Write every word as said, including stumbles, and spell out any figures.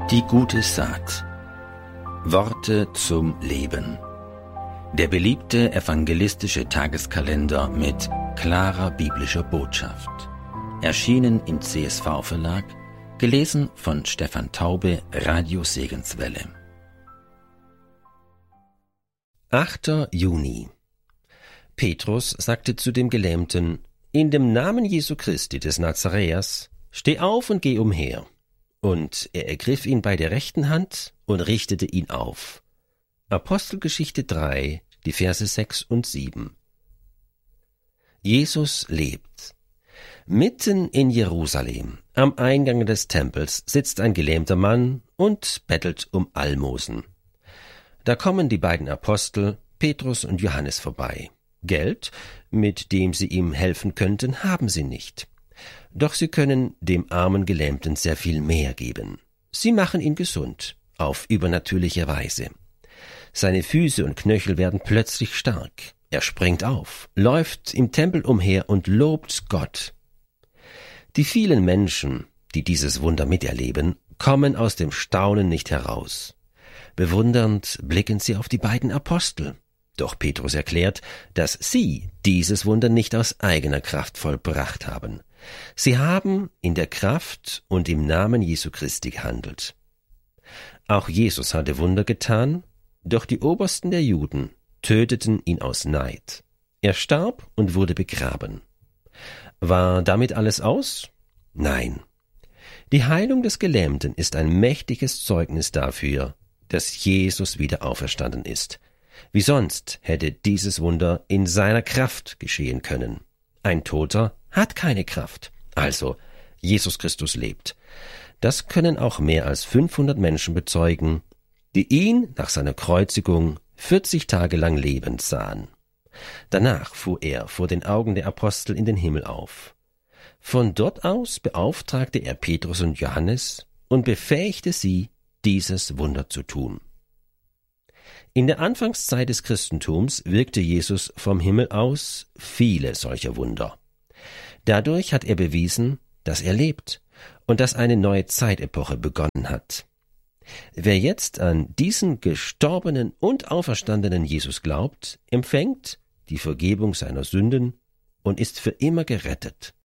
Die gute Saat. Worte zum Leben. Der beliebte evangelistische Tageskalender mit klarer biblischer Botschaft. Erschienen im C S V-Verlag, gelesen von Stefan Taube, Radio Segenswelle. achter Juni. Petrus sagte zu dem Gelähmten: In dem Namen Jesu Christi des Nazaräers, steh auf und geh umher. Und er ergriff ihn bei der rechten Hand und richtete ihn auf. Apostelgeschichte drei, die Verse sechs und sieben. Jesus lebt. Mitten in Jerusalem, am Eingang des Tempels, sitzt ein gelähmter Mann und bettelt um Almosen. Da kommen die beiden Apostel, Petrus und Johannes, vorbei. Geld, mit dem sie ihm helfen könnten, haben sie nicht. Doch sie können dem armen Gelähmten sehr viel mehr geben. Sie machen ihn gesund, auf übernatürliche Weise. Seine Füße und Knöchel werden plötzlich stark. Er springt auf, läuft im Tempel umher und lobt Gott. Die vielen Menschen, die dieses Wunder miterleben, kommen aus dem Staunen nicht heraus. Bewundernd blicken sie auf die beiden Apostel. Doch Petrus erklärt, dass sie dieses Wunder nicht aus eigener Kraft vollbracht haben. Sie haben in der Kraft und im Namen Jesu Christi gehandelt. Auch Jesus hatte Wunder getan, doch die Obersten der Juden töteten ihn aus Neid. Er starb und wurde begraben. War damit alles aus? Nein. Die Heilung des Gelähmten ist ein mächtiges Zeugnis dafür, dass Jesus wieder auferstanden ist. Wie sonst hätte dieses Wunder in seiner Kraft geschehen können. Ein Toter hat keine Kraft. Also, Jesus Christus lebt. Das können auch mehr als fünfhundert Menschen bezeugen, die ihn nach seiner Kreuzigung vierzig Tage lang lebend sahen. Danach fuhr er vor den Augen der Apostel in den Himmel auf. Von dort aus beauftragte er Petrus und Johannes und befähigte sie, dieses Wunder zu tun. In der Anfangszeit des Christentums wirkte Jesus vom Himmel aus viele solcher Wunder. Dadurch hat er bewiesen, dass er lebt und dass eine neue Zeitepoche begonnen hat. Wer jetzt an diesen gestorbenen und auferstandenen Jesus glaubt, empfängt die Vergebung seiner Sünden und ist für immer gerettet.